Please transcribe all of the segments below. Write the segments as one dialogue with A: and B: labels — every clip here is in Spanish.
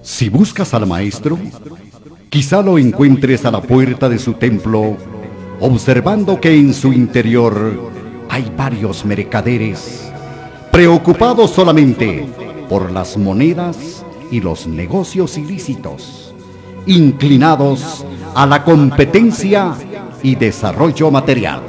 A: Si buscas al maestro, quizá lo encuentres a la puerta de su templo, observando que en su interior hay varios mercaderes, preocupados solamente por las monedas y los negocios ilícitos, inclinados a la competencia y desarrollo material.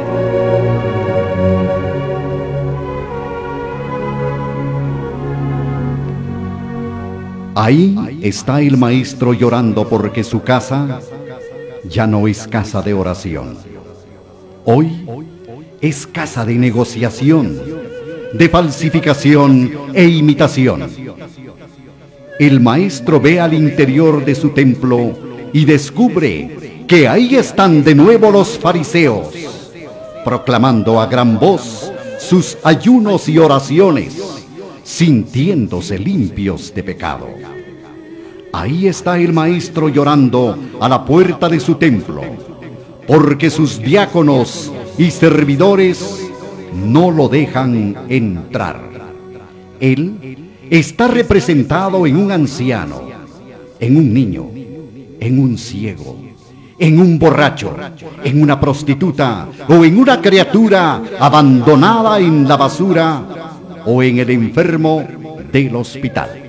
A: Ahí está el maestro llorando porque su casa ya no es casa de oración. Hoy es casa de negociación, de falsificación e imitación. El maestro ve al interior de su templo y descubre que ahí están de nuevo los fariseos, proclamando a gran voz sus ayunos y oraciones, sintiéndose limpios de pecado. Ahí está el maestro llorando a la puerta de su templo, porque sus diáconos y servidores no lo dejan entrar. Él está representado en un anciano, en un niño, en un ciego, en un borracho, en una prostituta o en una criatura abandonada en la basura o en el enfermo del hospital.